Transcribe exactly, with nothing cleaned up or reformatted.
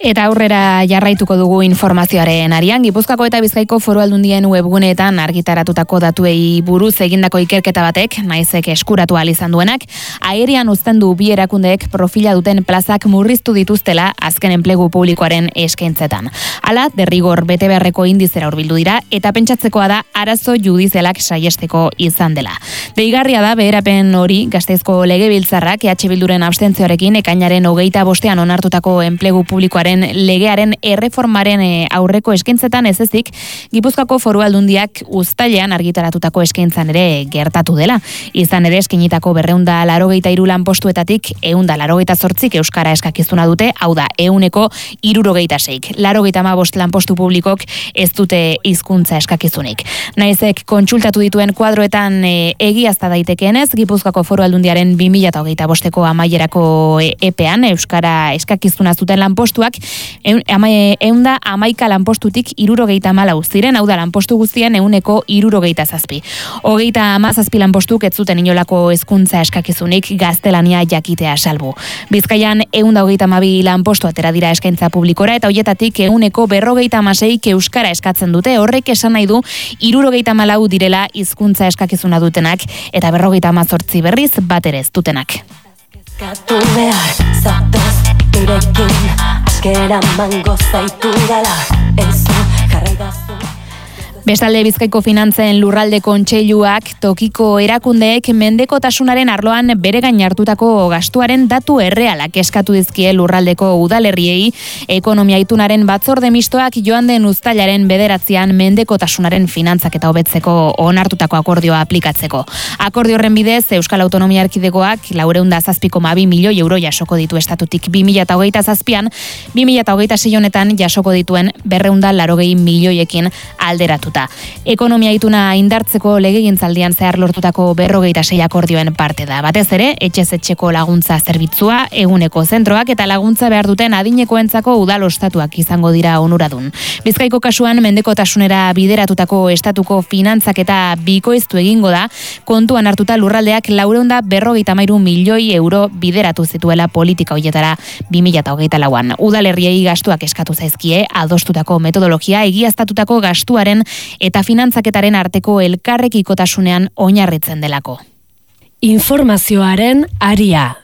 Eta aurrera jarraituko dugu informazioaren arian, Gipuzkoako eta Bizkaiko Foru Aldundien webguneetan argitaratutako datuei buruz egindako ikerketa batek, naizek eskuratu ahal izan duenak, aerian uzten du bi erakundeek profila duten plazak murriztu dituztela azken enplegu publikoaren eskaintzetan. Hala, derrigor bete beharreko indizera hurbildu dira eta pentsatzekoa da arazo judizialak saiesteko izan dela. Deigarria da beherapen hori Gasteizko Legebiltzarrak E H Bilduren abstentzioarekin ekainaren hogeita bostean onartutako enplegu publikoaren legearen erreformaren aurreko eskaintzetan ez ezik, Gipuzkoako Foru Aldundiak uztailean argitaratutako eskaintzan ere gertatu dela. Izan ere eskinitako berreunda larogeita hiru lanpostuetatik ehunda larogeita zortzik euskara eskakizuna dute, hau da, ehuneko hirurogeita seik. Larogeita hamabost lanpostu publikok ez dute hizkuntza eskakizunik. Naizek kontsultatu dituen kuadroetan e, egiazta daitekeenez, Gipuzkoako Foru Aldundiaren bi mila hogeita bosteko amaierako epean euskara eskakizuna zuten lanpostuak ehunda hamaika lanpostutik hirurogeita hamalau ziren, hau da lanpostu guztian ehuneko hirurogeita zazpi. Hogeita hamazazpi lanpostuk ez zuten inolako hezkuntza eskakizunik gaztelania jakitea salbu. Bizkaian ehunda hogeita hamabi lanpostu atera dira eskaintza publikora eta hoietatik ehuneko berrogeita hamaseik euskara eskatzen dute. Horrek esan nahi du hirurogeita hamalau direla hizkuntza eskakizuna dutenak eta berrogeita hamazortzi berriz bat ere ez dutenak. Katu behar, zatoz, durekin, askera mango zaitu dala, enzu, jarraidazu. Bestalde Bizkaiko Finantzen Lurralde Kontseiluak tokiko erakundeek mendekotasunaren arloan bere gain hartutako gastuaren datu errealak eskatu dizkie lurraldeko udalerriei ekonomia itunaren batzorde mistoak joan den uztailaren bederatzean mendekotasunaren finantzak eta hobetzeko onartutako akordioa aplikatzeko. Akordio horren bidez Euskal Autonomia Erkidegoak laurehun eta zazpi koma bi milioi euro jasoko ditu estatutik bi mila hogeita zazpian, bi mila hogeita sei honetan jasoko dituen berrehun eta laurogei milioiekin alderatu. Ekonomia ituna indartzeko legegintzaldian zehar lortutako berrogeita sei akordioen parte da. Batez ere, etxez etxeko laguntza zerbitzua, eguneko zentroak eta laguntza behar duten adinekoentzako udal ostatuak izango dira onuradun. Bizkaiko kasuan mendekotasunera bideratutako estatuko finantzak eta bikoiztu egingo da, kontuan hartuta lurraldeak laurehun eta berrogeita hamairu milioi euro bideratu zituela politika hoietara bi mila hogeita lauan. Udalerriei gastuak eskatu zaizkie, adostutako metodologia egiaztatutako gastuaren eta finantzaketaren arteko elkarrekikotasunean oinarritzen delako. Informazioaren aria.